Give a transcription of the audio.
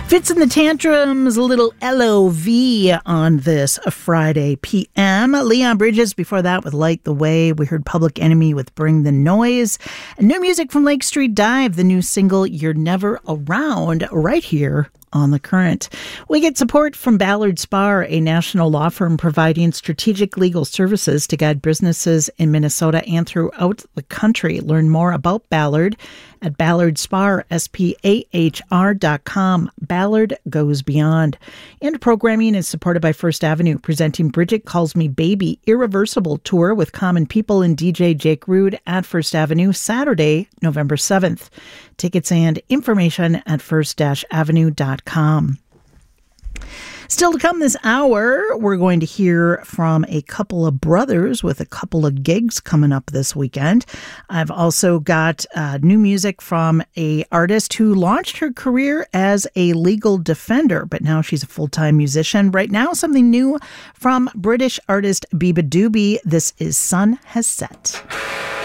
Fitz and the Tantrums, a little LOV on this Friday PM. Leon Bridges before that with Light the Way. We heard Public Enemy with Bring the Noise. And new music from Lake Street Dive, the new single You're Never Around, right here on The Current. We get support from Ballard Spahr, a national law firm providing strategic legal services to guide businesses in Minnesota and throughout the country. Learn more about Ballard at ballardspahr, SPAHR.com. Ballard goes beyond. And programming is supported by First Avenue, presenting Bridget Calls Me Baby Irreversible Tour with Common People and DJ Jake Rude at First Avenue, Saturday, November 7th. Tickets and information at first-avenue.com. Still to come this hour, we're going to hear from a couple of brothers with a couple of gigs coming up this weekend. I've also got new music from an artist who launched her career as a legal defender, but now she's a full-time musician. Right now, something new from British artist Biba Doobie. This is Sun Has Set.